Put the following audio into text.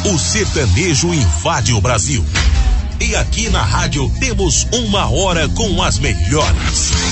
O sertanejo invade o Brasil. E aqui na rádio temos 1 hora com as melhores.